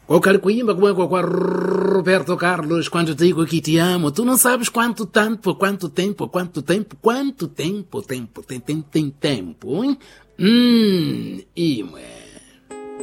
O Carcoimba, como é com Roberto Carlos, quando digo que te amo, tu não sabes quanto tempo, tem tempo, hein? E,